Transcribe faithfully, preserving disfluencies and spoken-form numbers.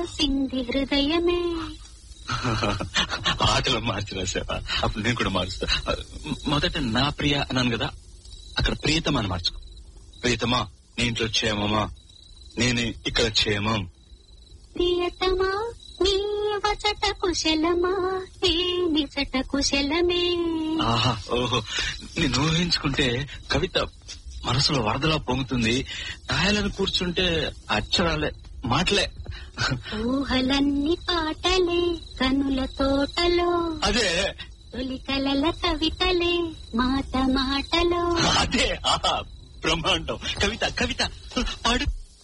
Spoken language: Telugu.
సింధి హృదయమే. ఆటలో మార్చి రాసావా? అప్పుడు నేను కూడా మారుస్తా. మొదట నా ప్రియ అన్నాను కదా, అక్కడ ప్రియతమా అని మార్చుకో. ప్రియతమా నీ ఇంట్లో క్షేమమా, నేను ఇక్కడ క్షేమం. ప్రియతమా నీ వచట కుశలమా, ఏ నిచట కుశలమే. ఆహా, ఓహో, నేను ఊహించుకుంటే కవిత మనసులో వరదలా పొంగుతుంది. రాయాలని కూర్చుంటే అక్షరాలే మాటలే. ఊహలన్నీ పాటలే కనుల తోటలో, అదే తొలి కలల కవితలే మాట మాటలో. అదే ఆహా బ్రహ్మాండం. కవిత కవిత పాడు.